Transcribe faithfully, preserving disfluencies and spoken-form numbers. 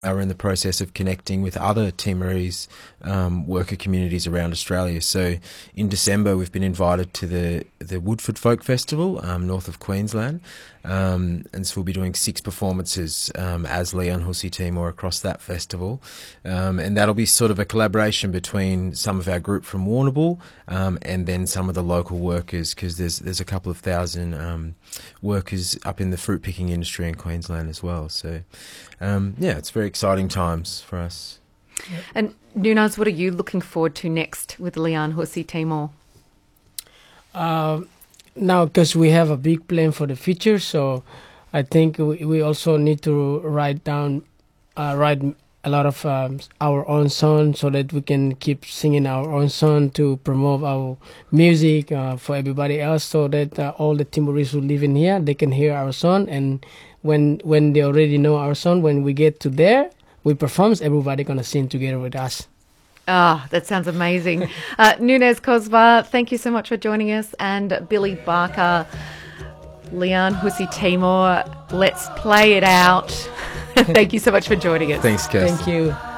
are in the process of connecting with other Timorese um, worker communities around Australia. So in December, we've been invited to the, the Woodford Folk Festival, um, north of Queensland. Um, and so we'll be doing six performances um, as Leon Hussey Timor across that festival. Um, and that'll be sort of a collaboration between some of our group from Warrnambool um, and then some of the local workers, because there's, there's a couple of thousand um, workers up in the fruit picking industry in Queensland as well. So um, yeah, it's very exciting times for us. And Nunes, what are you looking forward to next with Leon Hussey Timor? Uh, now, because we have a big plan for the future, so I think we, we also need to write down, uh, write a lot of um, our own song so that we can keep singing our own song to promote our music uh, for everybody else, so that uh, all the Timorese who live in here, they can hear our song. And when when they already know our song, when we get to there, we perform, everybody gonna sing together with us. Ah, oh, that sounds amazing. uh, Nunes Kosva, thank you so much for joining us. And Billy Barker, Leon Hussey Timor, let's play it out. Thank you so much for joining us. Thanks, Kirsten. Thank you.